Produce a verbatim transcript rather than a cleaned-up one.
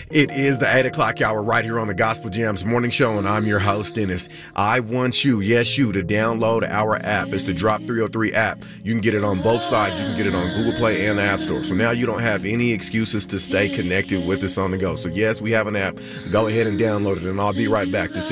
It is the eight o'clock hour right here on the Gospel Jams Morning Show, and I'm your host, Dennis. I want you, yes you, to download our app. It's the Drop three oh three app. You can get it on both sides. You can get it on Google Play and the App Store. So now you don't have any excuses to stay connected with us on the go. So yes, we have an app. Go ahead and download it, and I'll be right back. This